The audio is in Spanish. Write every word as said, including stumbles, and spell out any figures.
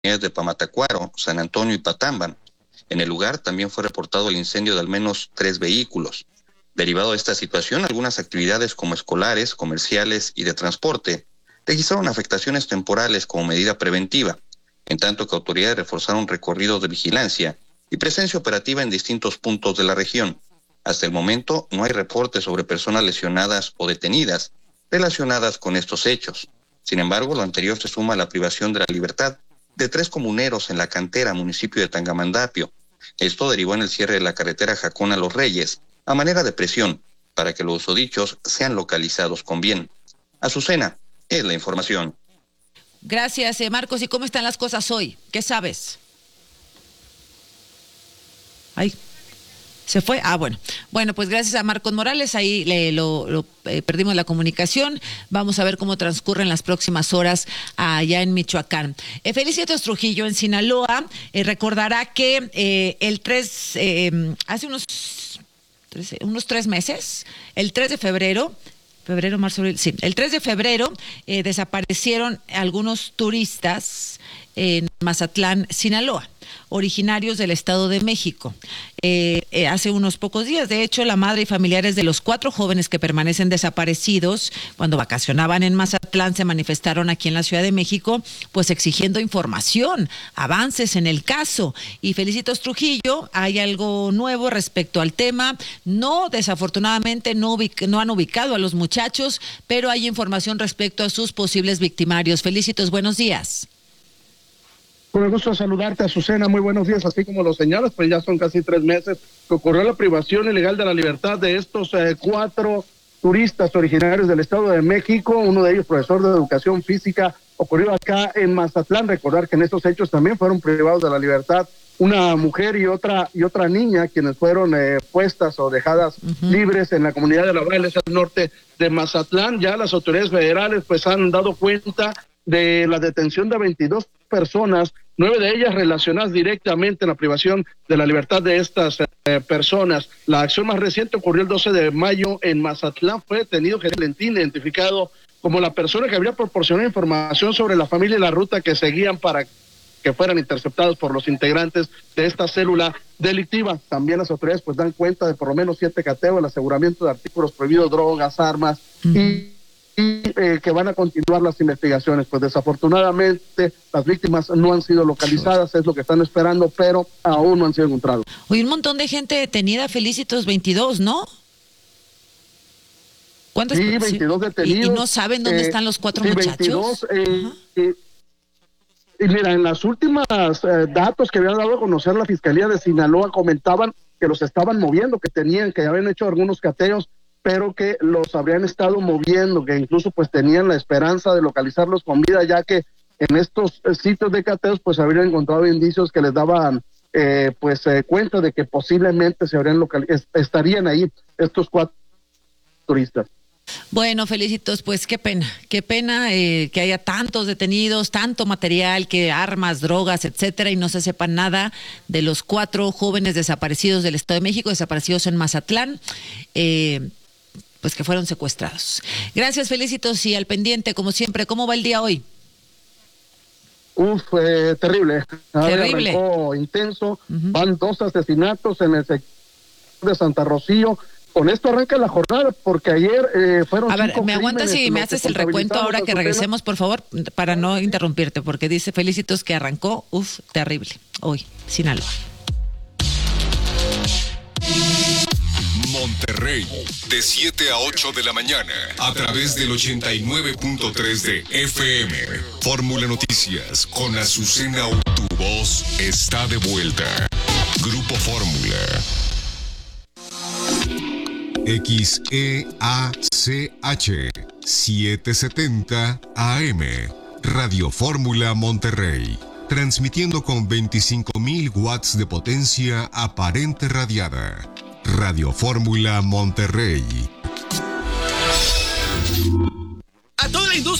de Pamatacuaro, San Antonio y Patamban. En el lugar también fue reportado el incendio de al menos tres vehículos. Derivado de esta situación, algunas actividades como escolares, comerciales y de transporte registraron afectaciones temporales como medida preventiva, en tanto que autoridades reforzaron recorridos de vigilancia y presencia operativa en distintos puntos de la región. Hasta el momento no hay reportes sobre personas lesionadas o detenidas relacionadas con estos hechos. Sin embargo, lo anterior se suma a la privación de la libertad de tres comuneros en La Cantera, municipio de Tangamandapio. Esto derivó en el cierre de la carretera Jacona Los Reyes, a manera de presión, para que los susodichos sean localizados con bien. Azucena, es la información. Gracias, eh, Marcos. ¿Y cómo están las cosas hoy? ¿Qué sabes? Ay, ¿se fue? Ah, bueno. Bueno, pues gracias a Marcos Morales, ahí le, lo, lo eh, perdimos la comunicación. Vamos a ver cómo transcurren las próximas horas allá en Michoacán. Eh, Felicitos Trujillo, en Sinaloa, eh, recordará que eh, el tres, eh, hace unos, tres, unos tres meses, el tres de febrero, febrero, marzo, abril, sí, el tres de febrero eh, desaparecieron algunos turistas en Mazatlán, Sinaloa, originarios del Estado de México. Eh, eh, hace unos pocos días, de hecho, la madre y familiares de los cuatro jóvenes que permanecen desaparecidos cuando vacacionaban en Mazatlán se manifestaron aquí en la Ciudad de México, pues exigiendo información, avances en el caso. Y Felicitos Trujillo, hay algo nuevo respecto al tema. No, desafortunadamente, no, ubic- no han ubicado a los muchachos, pero hay información respecto a sus posibles victimarios. Felicitos, buenos días. Con el gusto de saludarte, Azucena, muy buenos días. Así como lo señalas, pues ya son casi tres meses que ocurrió la privación ilegal de la libertad de estos eh, cuatro turistas originarios del Estado de México, uno de ellos profesor de educación física, ocurrió acá en Mazatlán. Recordar que en estos hechos también fueron privados de la libertad una mujer y otra y otra niña, quienes fueron eh, puestas o dejadas uh-huh. libres en la comunidad de La Valle, al norte de Mazatlán. Ya las autoridades federales pues han dado cuenta de la detención de veintidós personas, nueve de ellas relacionadas directamente en la privación de la libertad de estas eh, personas. La acción más reciente ocurrió el doce de mayo en Mazatlán. Fue detenido Jesús Valentín, identificado como la persona que habría proporcionado información sobre la familia y la ruta que seguían para que fueran interceptados por los integrantes de esta célula delictiva. También las autoridades pues dan cuenta de por lo menos siete cateos, el aseguramiento de artículos prohibidos, drogas, armas uh-huh. y y eh, que van a continuar las investigaciones. Pues desafortunadamente las víctimas no han sido localizadas, es lo que están esperando, pero aún no han sido encontrados. Hoy un montón de gente detenida, Felicitos, veintidós, ¿no? ¿Cuántos? Sí, veintidós detenidos. ¿Y, y no saben dónde eh, están los cuatro sí, muchachos? veintidós, eh, eh, y mira, en las últimas eh, datos que habían dado a conocer la Fiscalía de Sinaloa comentaban que los estaban moviendo, que tenían, que habían hecho algunos cateos, pero que los habrían estado moviendo, que incluso pues tenían la esperanza de localizarlos con vida, ya que en estos sitios de cateos pues habrían encontrado indicios que les daban eh, pues eh, cuenta de que posiblemente se habrían local est- estarían ahí estos cuatro turistas. Bueno, Felicitos, pues qué pena, qué pena eh, que haya tantos detenidos, tanto material, que armas, drogas, etcétera, y no se sepa nada de los cuatro jóvenes desaparecidos del Estado de México, desaparecidos en Mazatlán, eh, pues que fueron secuestrados. Gracias, Felicitos, y al pendiente, como siempre. ¿Cómo va el día hoy? Uf, eh, terrible. Terrible. Arrancó intenso. Uh-huh. Van dos asesinatos en el sector de Santa Rocío. Con esto arranca la jornada, porque ayer eh, fueron. A ver, ¿me aguantas y me haces el recuento ahora que regresemos, por favor, para no interrumpirte? Porque dice Felicitos que arrancó, uf, terrible, hoy, Sinaloa. Monterrey, de siete a ocho de la mañana, a través del ochenta y nueve punto tres de F M. Fórmula Noticias, con Azucena U. Tu voz está de vuelta. Grupo Fórmula. X E A C H, setecientos setenta A M, Radio Fórmula Monterrey. Transmitiendo con veinticinco mil watts de potencia aparente radiada. Radio Fórmula Monterrey. A toda la industria